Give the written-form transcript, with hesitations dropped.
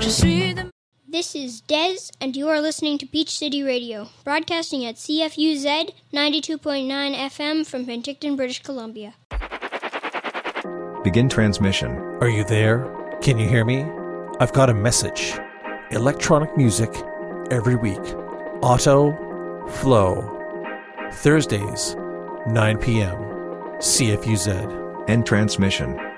This is Dez, and you are listening to Beach City Radio, broadcasting at CFUZ 92.9 FM from Penticton, British Columbia. Begin transmission. Are you there? Can you hear me? I've got a message. Electronic music every week. Auto Flow. Thursdays, 9 p.m. CFUZ. End transmission.